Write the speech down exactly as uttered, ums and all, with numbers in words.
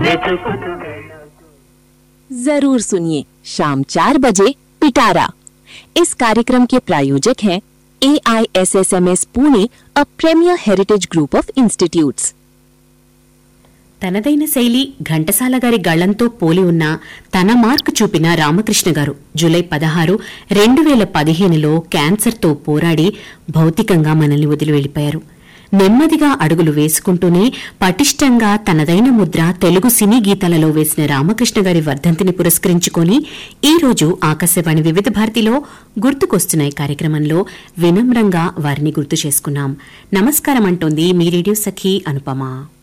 जरूर सुनिए शाम चार बजे पिटारा। इस कार्यक्रम के प्रायोजक हैं ए I S S M S Pune, a premiere heritage group of institutes. తనదైన శైలి ఘంటసాల గారి గళ్లంతో పోలి ఉన్న తన మార్క్ చూపిన రామకృష్ణ గారు జూలై పదహారు రెండు వేల పదిహేనులో క్యాన్సర్తో పోరాడి భౌతికంగా మనల్ని వదిలి వెళ్లిపోయారు. నెమ్మదిగా అడుగులు వేసుకుంటూనే పటిష్టంగా తనదైన ముద్ర తెలుగు సినీ గీతాలలో వేసిన రామకృష్ణ గారి వర్ధంతిని పురస్కరించుకుని ఈ రోజు ఆకాశవాణి వివిధ భారతిలో గుర్తుకొస్తున్నాయి కార్యక్రమంలో వినమ్రంగా వారిని గుర్తు చేసుకున్నాం. నమస్కారం అంటోంది మీ రేడియో సఖి అనుపమ.